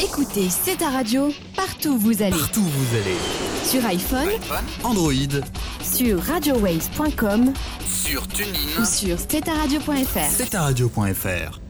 Écoutez C'est ta radio, partout où vous allez. Partout où vous allez. Sur iPhone, Android, sur radiowaves.com sur TuneIn ou sur cetaradio.fr. cetaradio.fr.